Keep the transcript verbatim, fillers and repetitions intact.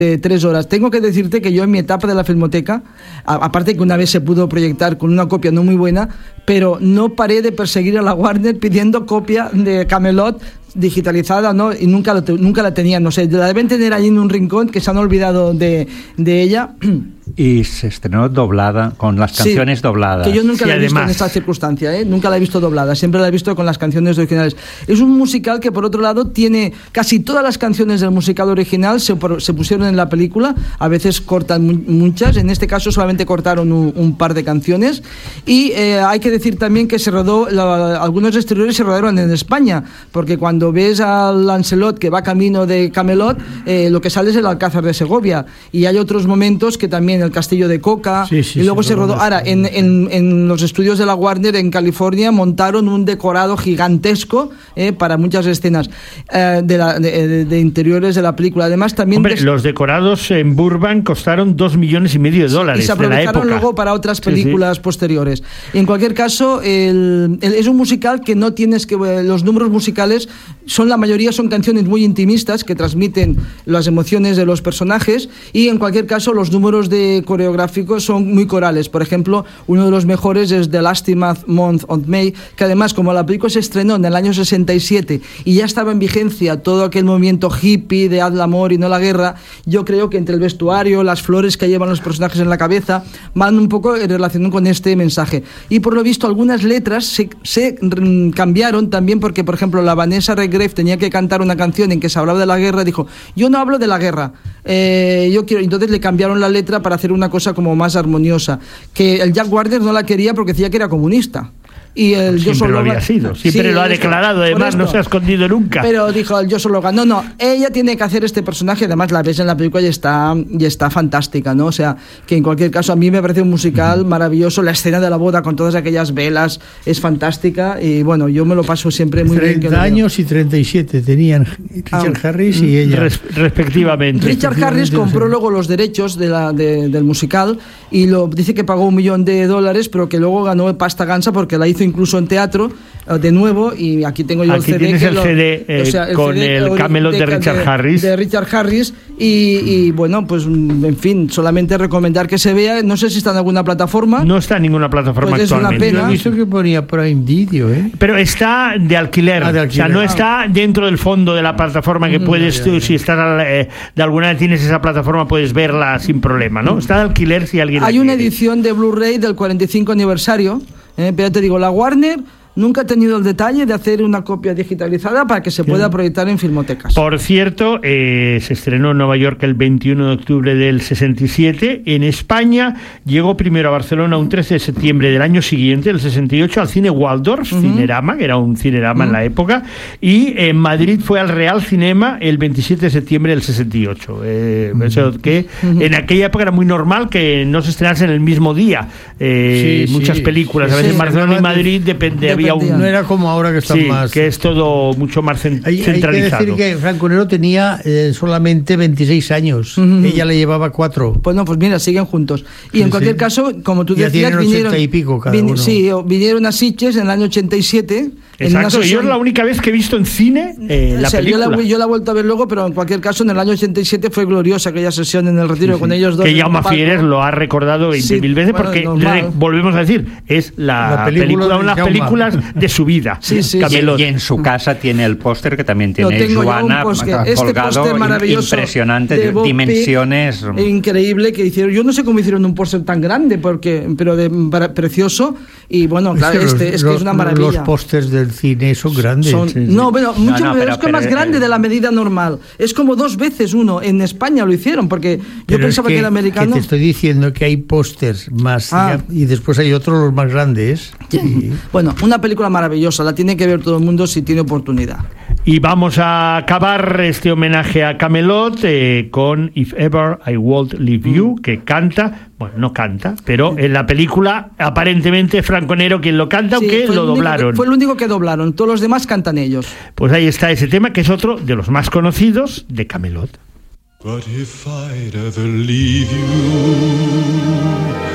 de tres horas. Tengo que decirte que yo en mi etapa de la Filmoteca, a, aparte que una vez se pudo proyectar con una copia no muy buena, pero no paré de perseguir a la Warner pidiendo copia de Camelot digitalizada, ¿no? Y nunca, lo, nunca la tenían, no sé, la deben tener ahí en un rincón que se han olvidado de, de ella. Y se estrenó doblada, con las canciones sí, dobladas. Que yo nunca sí, la he visto además. en esta circunstancia, ¿eh? Nunca la he visto doblada, siempre la he visto con las canciones originales. Es un musical que, por otro lado, tiene casi todas las canciones del musical original se, se pusieron en la película, a veces cortan mu muchas, en este caso solamente cortaron un, un par de canciones, y eh, hay que decir también que se rodó, la, algunos exteriores se rodaron en España, porque cuando ves al Lancelot que va camino de Camelot, eh, lo que sale es el Alcázar de Segovia, y hay otros momentos que también el Castillo de Coca, sí, sí, y luego sí, se rodó. Ahora, en, en, en los estudios de la Warner en California montaron un decorado gigantesco eh, para muchas escenas eh, de, la, de, de, de interiores de la película. Además, también. Hombre, des... los decorados en Burbank costaron dos millones y medio de dólares. Y se aprovecharon luego para otras películas sí, sí. posteriores. Y en cualquier caso, el, el, es un musical que no tienes que. Los números musicales son la mayoría son canciones muy intimistas que transmiten las emociones de los personajes, y en cualquier caso, los números de coreográficos son muy corales. Por ejemplo, uno de los mejores es The Last Month of May, que además, como la película se estrenó en el año sesenta y siete y ya estaba en vigencia todo aquel movimiento hippie de haz el amor y no la guerra, yo creo que entre el vestuario, las flores que llevan los personajes en la cabeza, van un poco en relación con este mensaje. Y por lo visto algunas letras se, se cambiaron también, porque por ejemplo la Vanessa Redgrave tenía que cantar una canción en que se hablaba de la guerra, dijo, yo no hablo de la guerra, eh, yo quiero, entonces le cambiaron la letra para hacer una cosa como más armoniosa, que el Jack Warner no la quería porque decía que era comunista. Y el siempre Yo Solo lo había sido, siempre sí, lo ha declarado, además no se ha escondido nunca. Pero dijo el Yo Solo Gano, no, no, ella tiene que hacer este personaje, además la ves en la película y está, y está fantástica, ¿no? O sea, que en cualquier caso a mí me parece un musical maravilloso, la escena de la boda con todas aquellas velas es fantástica, y bueno, yo me lo paso siempre muy bien. treinta años y treinta y siete tenían Richard ah, Harris y ella. Res, respectivamente. Richard respectivamente Harris compró luego los derechos de la, de, del musical, y lo dice que pagó un millón de dólares, pero que luego ganó pasta gansa porque la hizo incluso en teatro de nuevo, y aquí tengo yo aquí el C D. Tienes que el lo, C D eh, o sea, el con C D el Camelot de, de Richard de, Harris. De Richard Harris, y, y bueno, pues en fin, solamente recomendar que se vea. No sé si está en alguna plataforma. No está en ninguna plataforma pues actualmente. Es una pena. Yo he visto que ponía Prime Video, ¿eh? Pero está de alquiler. Ah, de alquiler. O sea, no está dentro del fondo de la plataforma que mm, puedes ya, ya, ya. tú, si estás eh, de alguna vez tienes esa plataforma, puedes verla sin problema, ¿no? Está de alquiler si alguien. Hay una edición de Blu-ray del cuarenta y cinco aniversario, eh, pero te digo, la Warner nunca ha tenido el detalle de hacer una copia digitalizada para que se pueda proyectar en filmotecas. Por cierto, eh, se estrenó en Nueva York el veintiuno de octubre del sesenta y siete. En España llegó primero a Barcelona un trece de septiembre del año siguiente, el sesenta y ocho, al cine Waldorf, uh-huh. Cinerama, que era un cinerama uh-huh. en la época, y en Madrid fue al Real Cinema el veintisiete de septiembre del sesenta y ocho. Eh, uh-huh. Eso que uh-huh. en aquella época era muy normal que no se estrenasen en el mismo día eh, sí, muchas sí, películas. Sí, a veces sí, en Barcelona y Madrid depende. Un, no era como ahora que están sí, más. Que es todo mucho más cent hay, centralizado. Hay que decir que Franco Nero tenía eh, solamente veintiséis años. Uh-huh. Ella le llevaba cuatro. Pues no, pues mira, siguen juntos. Y sí, en cualquier sí. caso, como tú ya decías, vinieron. y pico cada vin uno. Sí, vinieron a Sitges en el año ochenta y siete. Exacto, en yo es la única vez que he visto en cine eh, la o sea, película. Yo la, yo la he vuelto a ver luego, pero en cualquier caso, en el año ochenta y siete fue gloriosa aquella sesión en el Retiro sí, sí. con ellos dos. Que Jaume Fieres lo ha recordado veinte mil sí, veces, bueno, porque re, volvemos a decir, es la, la película, película de las películas de su vida. Sí, sí, sí. Y, y en su casa tiene el póster que también tiene Joana este colgado, impresionante, de dimensiones Pitt, increíble que hicieron. Yo no sé cómo hicieron un póster tan grande, porque pero de, para, precioso, y bueno, claro, es que, este, los, es, que es una maravilla. Los pósters del cine son grandes. Son, sí, sí. No, pero mucho no, no, pero, es que más pero, grande de la medida normal. Es como dos veces uno. En España lo hicieron, porque yo pensaba que, que era americano. Que te estoy diciendo que hay pósters más ah. ya, y después hay otros los más grandes. Sí. Bueno, una película maravillosa, la tiene que ver todo el mundo si tiene oportunidad. Y vamos a acabar este homenaje a Camelot eh, con If Ever I Would Leave You, que canta, bueno, no canta, pero en la película aparentemente Franco Nero quien lo canta, sí, aunque lo doblaron. Que, fue el único que doblaron, todos los demás cantan ellos. Pues ahí está ese tema, que es otro de los más conocidos de Camelot. But if I'd ever leave you,